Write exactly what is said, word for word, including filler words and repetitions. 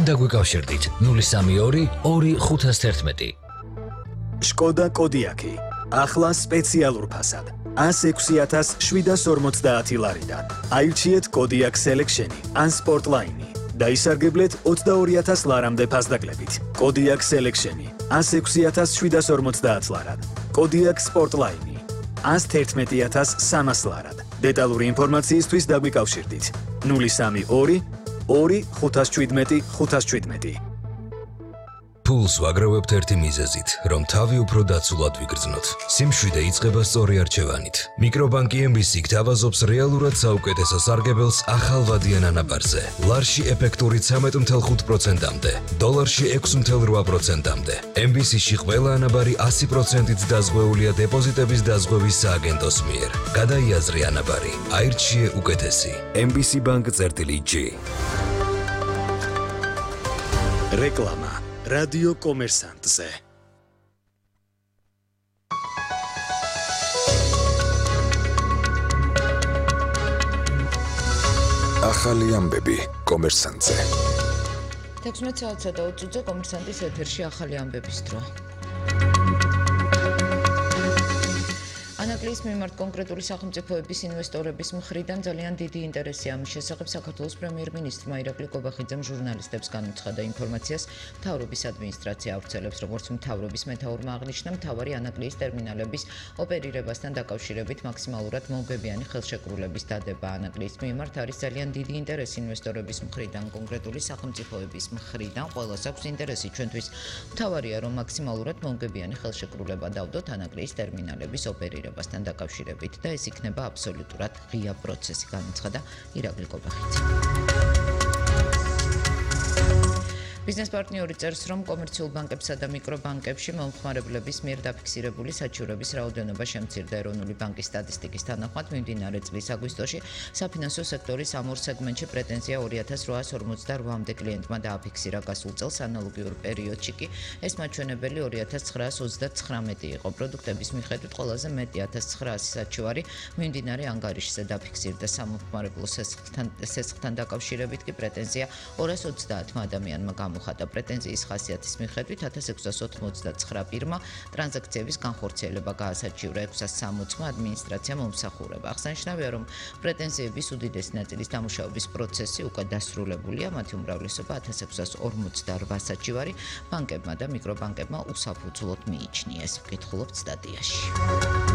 მან დაგვიკავშირდით ნული სამი ორი ორი ხუთას თერთმეტი. Skoda Kodiaq-ი ახლა სპეციალურ ფასად ას ექვსი ათას შვიდას ორმოცდაათი ლარიდან. აირჩიეთ Kodiaq Selection-ი ან Sportline-ი. დაისარგებლეთ ოცდაორი ათას ლარამდე ფასდაკლებით. Kodiaq Selection-ი ას ექვსი ათას შვიდას ორმოცდაათ ლარად. Kodiaq Sportline-ი ას თერთმეტი ათას სამას ლარად. დეტალური ინფორმაციისთვის დაგვიკავშირდით ნული სამი ორი ორი ხუთას შვიდმეტი ხუთას შვიდმეტი. Pulls ვაგროვებთ ერთი მიზეზით, რომ თავი უფრო დაცულად ვიგრძნოთ. სიმშვიდე იწყება სწორი არჩევანით. მიკრობანკი ემ ბი სი გთავაზობს რეალურად საუკეთესო სარგებელს ახალ ვადიან ანაბარზე. ლარში ეფექტური ცამეტ ათეულ ხუთ პროცენტამდე, დოლარში ექვსი ათეულ რვა პროცენტამდე. ემ ბი სი-ში ყველა ანაბარი ასი პროცენტით დაზღვეულია დეპოზიტების დაზღვევის სააგენტოს მიერ. გადაიაზრე ანაბარი, აირჩიე უკეთესი. ემ ბი სი Bank წერტილი ჯი. რეკლამა რადიო კომერსანტზე. ახალი ამბები კომერსანტზე. თექვსმეტ საათსა და ოცი წუთზე კომერსანტის ეთერში ახალი ამბების დრო. ანაკლიის მიმართ კონკრეტული სახელმწიფოების ინვესტორების მხრიდან ძალიან დიდი ინტერესია ამის შესახებ საქართველოს პრემიერ-მინისტრმა ირაკლი კობახიძემ ჟურნალისტებს განუცხადა ინფორმაციას. მთავრობის ადმინისტრაცია ავრცელებს, როგორც მთავრობის მეთაურმა აღნიშნა, მთავარი ანაკლიის ტერმინალების ოპერირებასთან დაკავშირებით მაქსიმალურად მომგებიანი ხელშეკრულების დადება. ანაკლიის მიმართ არის ძალიან დიდი ინტერესი ინვესტორების მხრიდან, კონკრეტული სახელმწიფოების მხრიდან. ყველას აქვს ინტერესი. ჩვენთვის მთავარია, რომ მაქსიმალურად მომგებიანი ხელშეკრულება დავდოთ ანაკლიის ტერმინალების ოპერირებასთან bastan დაკავშირებით და ეს იქნება აბსოლუტურად ღია პროცესი, განაცხადა ირაკლი კობახიძე. ბიზნეს პარტნიორი წერს, რომ კომერციულ ბანკებსა და მიკრობანკებში მომხმარებლების მიერ დაფიქსირებული საჩივრების რაოდენობა შემცირდა. ეროვნული ბანკის სტატისტიკის თანახმად მიმდინარე წლის აგვისტოში საფინანსო სექტორის ამ ორ სეგმენტში პრეტენზია ორი ათას რვაას ორმოცდარვამდე კლიენტმა დააფიქსირა. გასულ წელს ანალოგიურ პერიოდში კი ეს მაჩვენებელი ორი ათას ცხრაას ოცდათხრამეტი იყო. პროდუქტების მიხედვით ყველაზე მეტი ათას ცხრაასი საჩივარი მიმდინარე ანგარიშზე დაფიქსირდა. სამომხმარებლო სესხთან დაკავშირებით კი პრეტენზია ორას ოცდაათმა ადამიანმა გამოხატა. პრეტენზიის ხასიათის მიხედვით ათას ექვსას ოცდაცხრა პირმა ტრანზაქციების განხორციელება გაასაჩივრა, ექვსას სამოცმა ადმინისტრაციამ მომსახურება. აღსანიშნავია, რომ პრეტენზიების უდიდესი ნაწილის დამუშავების პროცესი უკვე დასრულებულია. მათი უმრავლესობა ათას ექვსას ორმოცდარვა საჩივარი ბანკებმა და მიკრობანკებმა უსაფუძვლოდ მიიჩნიეს. ვკითხულობთ სტატიაში.